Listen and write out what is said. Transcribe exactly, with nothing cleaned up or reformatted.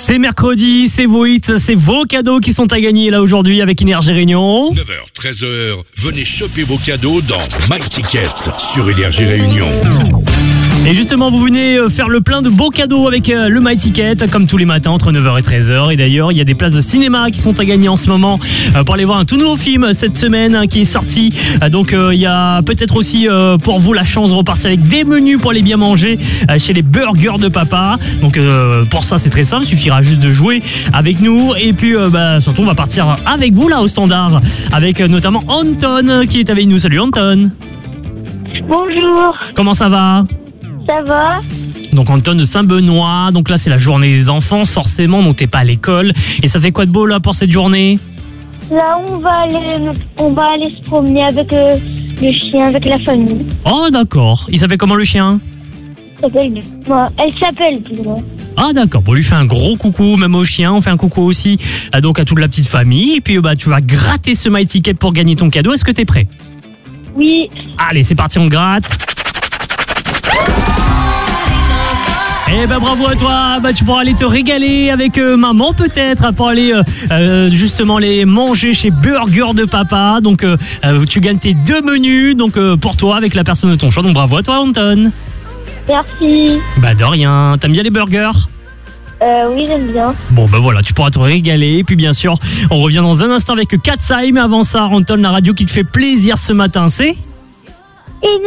C'est mercredi, c'est vos hits, c'est vos cadeaux qui sont à gagner là aujourd'hui avec Énergie Réunion. neuf heures, treize heures, venez choper vos cadeaux dans My Ticket sur Énergie Réunion. Et justement, vous venez faire le plein de beaux cadeaux avec le My Ticket, comme tous les matins entre neuf heures et treize heures. Et d'ailleurs, il y a des places de cinéma qui sont à gagner en ce moment pour aller voir un tout nouveau film cette semaine qui est sorti. Donc, il y a peut-être aussi pour vous la chance de repartir avec des menus pour aller bien manger chez les Burgers de Papa. Donc, pour ça, c'est très simple. Il suffira juste de jouer avec nous. Et puis, bah, surtout, on va partir avec vous là au standard avec notamment Anton qui est avec nous. Salut Anton. Bonjour. Comment ça va ? Ça va? Donc Anton de Saint-Benoît, donc là c'est la journée des enfants forcément, donc t'es pas à l'école. Et ça fait quoi de beau là pour cette journée? Là on va aller, on va aller se promener avec euh, le chien, avec la famille. Oh d'accord, il s'appelle comment le chien? Elle s'appelle, moi, elle s'appelle plus moi. Ah d'accord, bon, on lui fait un gros coucou, même au chien, on fait un coucou aussi euh, donc à toute la petite famille. Et puis bah tu vas gratter ce My Ticket pour gagner ton cadeau, est-ce que t'es prêt? Oui. Allez c'est parti, on gratte. Eh ben bravo à toi, bah tu pourras aller te régaler avec euh, maman peut-être pour aller euh, euh, justement les manger chez Burger de Papa. Donc euh, euh, tu gagnes tes deux menus donc euh, pour toi avec la personne de ton choix. Donc bravo à toi Anton. Merci. Bah de rien, t'aimes bien les burgers? Euh, oui j'aime bien. Bon bah voilà, tu pourras te régaler. Et puis bien sûr, on revient dans un instant avec Katsai. Mais avant ça, Anton, la radio qui te fait plaisir ce matin, c'est...